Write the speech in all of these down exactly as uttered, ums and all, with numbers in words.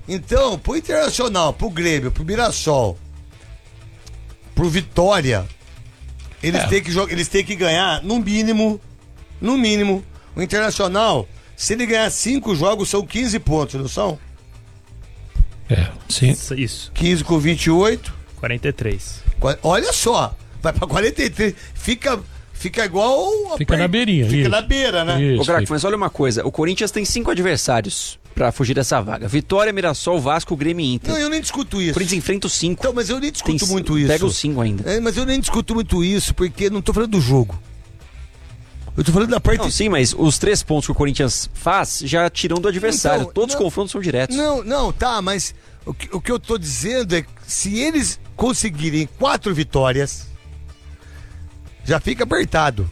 Então, pro Internacional, pro Grêmio, pro Mirassol, pro Vitória, eles, É. têm que jogar, eles têm que ganhar, no mínimo, no mínimo, o Internacional, se ele ganhar cinco jogos, são quinze pontos, não são? É, sim. Isso. quinze com vinte e oito. quarenta e três. Olha só, vai pra quarenta e três. Fica, fica igual. Fica na beirinha. Fica isso. na beira, né? Isso, Ô, Craque, fica. mas olha uma coisa, o Corinthians tem cinco adversários pra fugir dessa vaga. Vitória, Mirassol, Vasco, Grêmio e Inter. Não, eu nem discuto isso. O Corinthians enfrenta os cinco. Então, mas eu nem discuto Tem- muito isso. Pega os cinco ainda. É, mas eu nem discuto muito isso, porque não tô falando do jogo. Eu tô falando da parte. Não, sim, mas os três pontos que o Corinthians faz já tiram do adversário. Então, Todos não- os confrontos são diretos. Não, não, tá, mas o que, o que eu tô dizendo é que se eles conseguirem quatro vitórias, já fica apertado.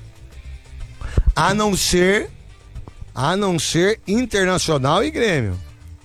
A não ser. A não ser Internacional e Grêmio.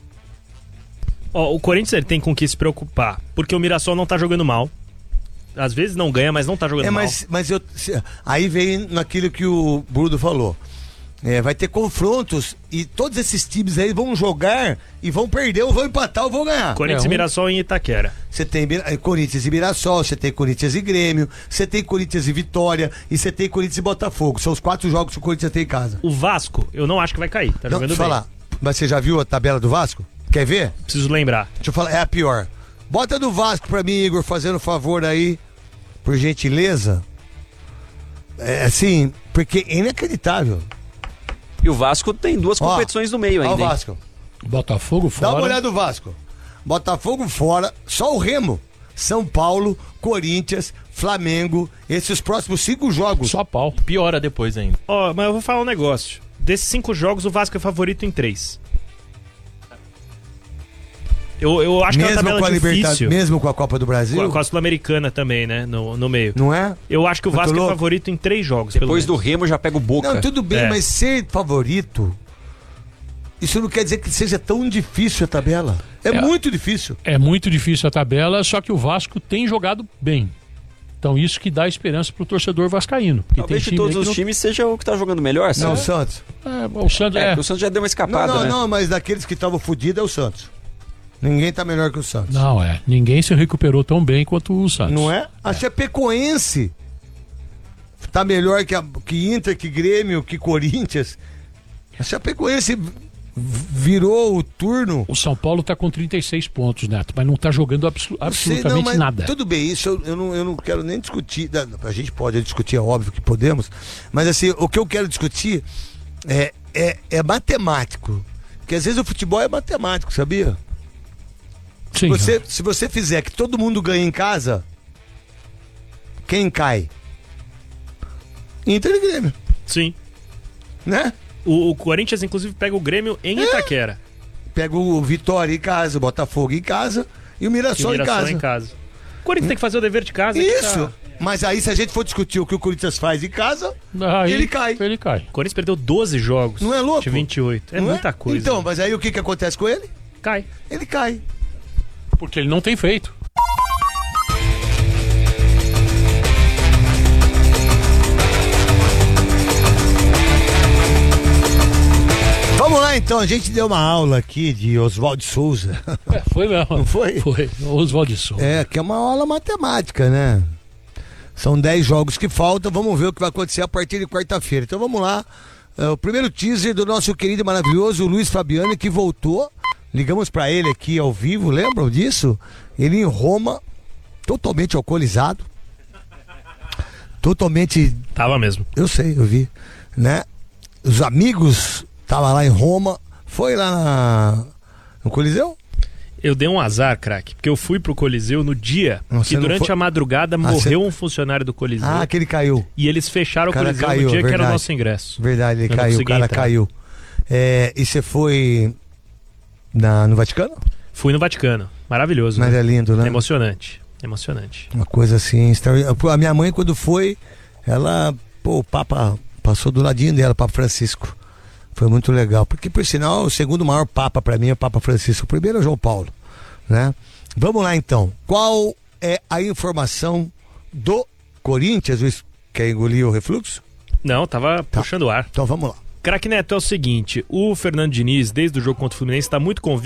Ó, o Corinthians ele tem com que se preocupar, porque o Mirassol não tá jogando mal. Às vezes não ganha, mas não tá jogando É, mal. mas, mas eu. se- Aí vem naquilo que o Bruno falou. É, vai ter confrontos e todos esses times aí vão jogar e vão perder, ou vão empatar, ou vão ganhar. Corinthians É, e um- Mirassol em Itaquera. Você tem Mira- eh, Corinthians e Mirassol, você tem Corinthians e Grêmio, você tem Corinthians e Vitória e você tem Corinthians e Botafogo. São os quatro jogos que o Corinthians tem em casa. O Vasco, eu não acho que vai cair. Tá Não, jogando deixa eu bem. falar. Mas você já viu a tabela do Vasco? Quer ver? Preciso lembrar. Deixa eu falar, é a pior. Bota do Vasco pra mim, Igor, fazendo favor aí, por gentileza. É assim, porque é inacreditável. E o Vasco tem duas Ó, competições no meio Ó o ainda. hein? Vasco. Botafogo Dá fora. uma olhada no Vasco. Botafogo fora, só o Remo. São Paulo, Corinthians, Flamengo, esses próximos cinco jogos. Só pau. Piora depois ainda. Ó, mas eu vou falar um negócio. Desses cinco jogos, o Vasco é favorito em três. Eu, eu acho que é uma Mesmo tabela com a difícil. Libertadores, mesmo com a Copa do Brasil. Com a, com a Sul-Americana também, né? No, no meio. Não é? Eu acho que o Muito Vasco é louco. favorito em três jogos. pelo Depois do menos. Remo já pega o Boca. Não, tudo bem, É. mas ser favorito, isso não quer dizer que seja tão difícil a tabela. É, É. muito difícil. É muito difícil a tabela, só que o Vasco tem jogado bem. Então isso que dá esperança pro torcedor vascaíno. Porque Talvez tem de todos time aí os que times seja o que tá jogando melhor, Não, sabe? o Santos. não... é, o Santos É, é. porque o Santos já deu uma Não, escapada, não, né? não, mas daqueles que estavam fodidos é o Santos. Ninguém tá melhor que o Santos. Não, é. Ninguém se recuperou tão bem quanto o Santos. Não é? A Chapecoense tá melhor que, a, que Inter, que Grêmio, que Corinthians. A Chapecoense v- virou o turno. O São Paulo tá com trinta e seis pontos, Neto, mas não tá jogando abso- Não sei, absolutamente não, mas nada. Tudo bem, isso eu, eu não, eu não quero nem discutir. da- A gente pode discutir, é óbvio que podemos. Mas assim, o que eu quero discutir é, é, é matemático. Porque às vezes o futebol é matemático, sabia? Sim, Você, se você fizer que todo mundo ganhe em casa, quem cai? Inter e Grêmio, Sim. né? O, o Corinthians, inclusive, pega o Grêmio em Itaquera. Pega o Vitória em casa, o Botafogo em casa e o E Mirassol, o Mirassol em casa. em casa. O Corinthians tem que fazer o dever de casa. que Isso. tá- Mas aí se a gente for discutir o que o Corinthians faz em casa, Aí, ele cai. Ele cai. O Corinthians perdeu doze jogos. Não é louco? De vinte e oito. É não muita coisa. Então, mas aí o que que acontece com ele? Cai. Ele cai. Porque ele não tem feito. Vamos lá então, a gente deu uma aula aqui de Oswaldo Souza. É, foi mesmo. Não foi? Foi. Oswaldo Souza. É, que é uma aula matemática, né? São dez jogos que faltam, vamos ver o que vai acontecer a partir de quarta-feira. Então vamos lá. É, o primeiro teaser do nosso querido e maravilhoso Luiz Fabiano, que voltou. Ligamos pra ele aqui ao vivo, lembram disso? Ele em Roma, totalmente alcoolizado. Totalmente. Tava mesmo. Eu sei, eu vi. Né? Os amigos estavam lá em Roma. Foi lá na, no Coliseu? Eu dei um azar, craque, porque eu fui pro Coliseu no dia Não, que você não durante foi- a madrugada Ah, morreu você- um funcionário do Coliseu. Ah, que ele caiu. E eles fecharam o, O cara Coliseu caiu, no dia que era o verdade. nosso ingresso. Verdade, ele Eu não caiu, o consegui cara entrar. caiu. É, e você foi na, no Vaticano? Fui no Vaticano. Maravilhoso. Mas né? é lindo, né? Emocionante. Emocionante. Uma coisa assim, extraordinária. Pô, a minha mãe quando foi, ela, pô, o Papa passou do ladinho dela, o Papa Francisco. Foi muito legal, porque por sinal, o segundo maior Papa pra mim é o Papa Francisco. O primeiro é o João Paulo, né? Vamos lá então. Qual é a informação do Corinthians? Luiz, quer engolir o refluxo? Não, tava Tá. puxando ar. Então vamos lá. Craque Neto, é o seguinte, o Fernando Diniz, desde o jogo contra o Fluminense, está muito convicto